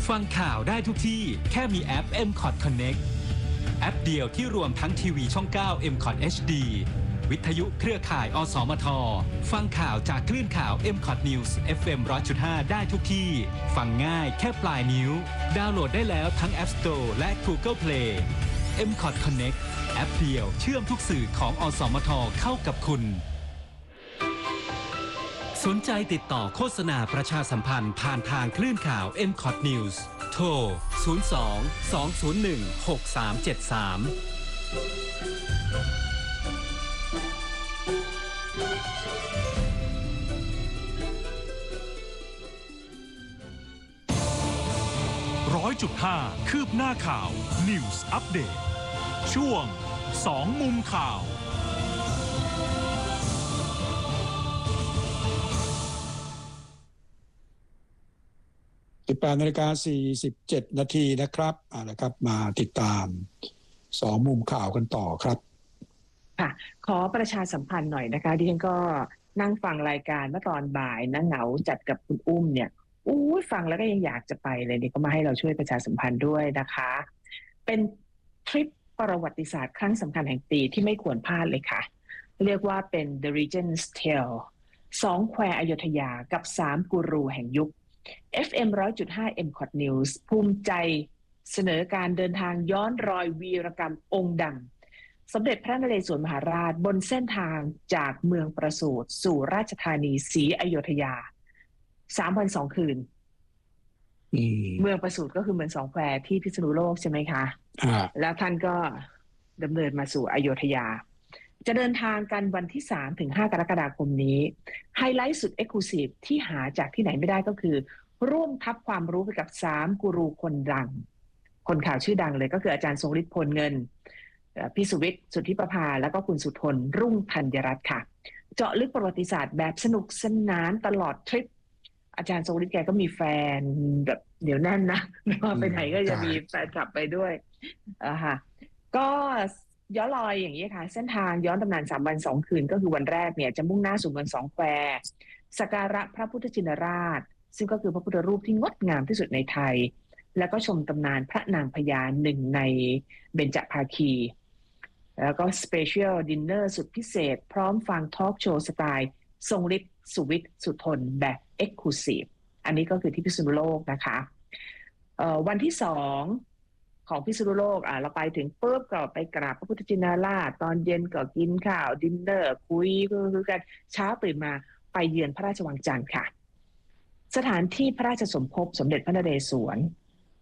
ฟังข่าวได้ทุกที่แค่มีแอป MCOT Connect แอปเดียวที่รวมทั้งทีวีช่อง 9 MCOT HD วิทยุเครือข่ายอสมทฟังข่าวจากคลื่นข่าว MCOT News FM 100.5 ได้ทุกที่ฟังง่ายแค่ปลายนิ้วดาวน์โหลดได้แล้วทั้ง App Store และ Google Play MCOT Connect แอปเดียวเชื่อมทุกสื่อของอสมทเข้ากับคุณสนใจติดต่อโฆษณาประชาสัมพันธ์ผ่านทางคลื่นข่าว MCOT News โทร 100.5 คืบหน้าข่าว News Update ช่วง2มุมข่าว 18:47 นาทีนะครับนะครับมาติดตาม2มุมข่าวกันต่อครับค่ะขอประชาสัมพันธ์หน่อยนะคะดิฉันก็นั่งฟังรายการเมื่อตอนบ่ายนะเหงาจัดกับคุณอุ้มเนี่ยฟังแล้วก็ยังอยากจะไปเลยนี่ก็มาให้เราช่วยประชาสัมพันธ์ด้วยนะคะเป็นทริปประวัติศาสตร์ครั้งสำคัญแห่งปีที่ไม่ควรพลาดเลยค่ะเรียกว่าเป็น The Regent's Tale 2 แควอยุธยากับ3กูรูแห่งยุคFM 100.5 MCOT News ภูมิใจเสนอการเดินทางย้อนรอยวีรกรรมองค์ดำสมเด็จพระนเรศวรมหาราชบนเส้นทางจากเมืองประสูติสู่ราชธานีศรีอยุธยา3 วัน 2 คืนเมืองประสูติก็คือเมือง2 แควที่พิษณุโลกใช่ไหมคะแล้วท่านก็ดำเนินมาสู่อยุธยาจะเดินทางกันวันที่ 3-5 กรกฎาคมนี้ไฮไลท์สุด Exclusive ที่หาจากที่ไหนไม่ได้ก็คือร่วมทับความรู้ไปกับ3กูรูคนดังคนข่าวชื่อดังเลยก็คืออาจารย์ทรงฤทธิ์พลเงินพี่สุวิทย์สุทธิประภาแล้วก็คุณสุทนรุ่งธัญรัตน์ค่ะเจาะลึกประวัติศาสตร์แบบสนุกสนานตลอดทริปอาจารย์ทรงฤทธิ์แกก็มีแฟนแบบเดี๋ยวแน่นนะไม่ว่าไปไหนก็จะมีแฟนกลับไปด้วยก็ย้อนรอยอย่างนี้ค่ะเส้นทางย้อนตำนาน3 วัน 2 คืนก็คือวันแรกเนี่ยจะมุ่งหน้าสู่เมือง2 แควสักการะพระพุทธชินราชซึ่งก็คือพระพุทธรูปที่งดงามที่สุดในไทยแล้วก็ชมตำนานพระนางพญา1 ในเบญจภาคีแล้วก็สเปเชียลดินเนอร์สุดพิเศษพร้อมฟังทอล์กโชว์สไตล์ทรงฤทธิ์สุวิทย์สุทนแบบเอ็กซ์คลูซีฟอันนี้ก็คือที่พิษณุโลกนะคะวันที่2ของพิษณุโลกเราไปถึงปุ๊บก็ไปกราบพระพุทธชินราชตอนเย็นก็กินข้าวดินเนอร์คุยกันเช้าตื่นมาไปเยือนพระราชวังจันทร์ค่ะสถานที่พระราชสมภพสมเด็จพระนเรศวร